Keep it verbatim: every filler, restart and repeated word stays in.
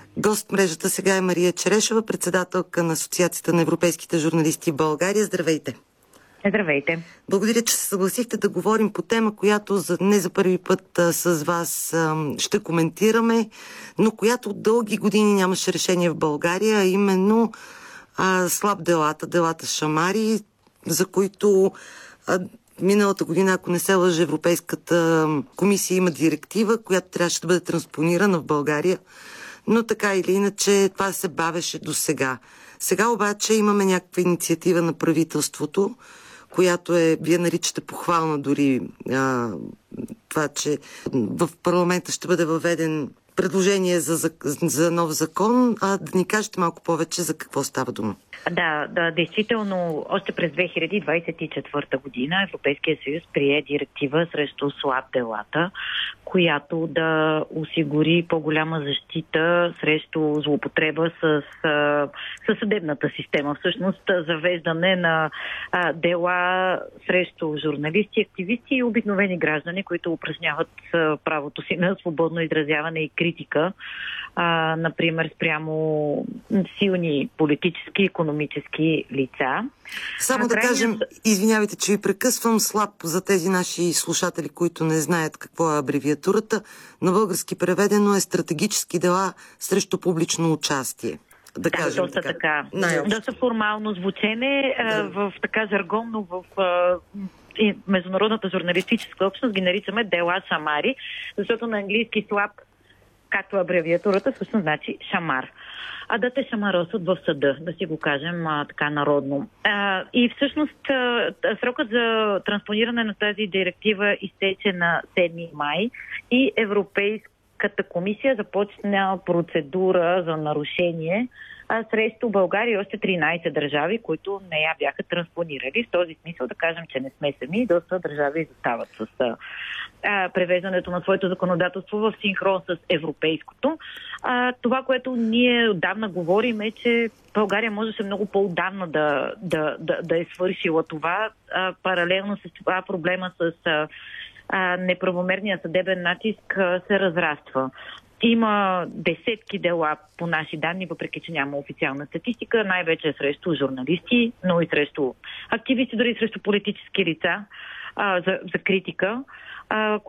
Гост мрежата сега е Мария Черешева, председателка на Асоциацията на европейските журналисти в България. Здравейте! Здравейте! Благодаря, че се съгласихте да говорим по тема, която за, не за първи път а, с вас а, ще коментираме, но която от дълги години нямаше решение в България, а именно а, слаб делата, делата Шамари, за които а, миналата година, ако не се лъжа, Европейската комисия има директива, която трябваше да бъде транспонирана в България, но така или иначе това се бавеше до сега. Сега обаче имаме някаква инициатива на правителството, която е, вие наричате похвална дори, а, това, че в парламента ще бъде въведен предложение за, за, за нов закон, а да ни кажете малко повече за какво става дума. Да, да, действително, още през две хиляди двадесет и четвърта година Европейския съюз прие директива срещу слаб делата, която да осигури по-голяма защита срещу злоупотреба с, с съдебната система. Всъщност, завеждане на а, дела срещу журналисти, активисти и обикновени граждани, които упражняват а, правото си на свободно изразяване и критика, а, например, спрямо силни политически, икономически лица. Само а, да крайния... кажем, извинявайте, че ви прекъсвам, слаб за тези наши слушатели, които не знаят какво е абревиатурата. На български преведено е стратегически дела срещу публично участие. Да, да кажем доста така. така. Най-общо. Доста формално звучене, да. В така жаргонно в и международната журналистическа общност ги наричаме дела Шамари, защото на английски слаб, както абревиатурата, всъщност значи шамар. А да те шамаросват в съда, да си го кажем а, така народно. А, и всъщност а, срокът за транспониране на тази директива изтече на седми май и Европейската комисия започна процедура за нарушение а, срещу България и още тринадесет държави, които не я бяха транспонирали. В този смисъл да кажем, че не сме сами, доста държави изостават с а, превеждането на своето законодателство в синхрон с европейското. А, това, което ние отдавна говорим, е, че България можеше много по-отдавна да, да, да, да е свършила това. А, паралелно с това проблема с а, а, неправомерния съдебен натиск а, се разраства. Има десетки дела по наши данни, въпреки че няма официална статистика, най-вече срещу журналисти, но и срещу активисти, дори срещу политически лица а, за, за критика, а,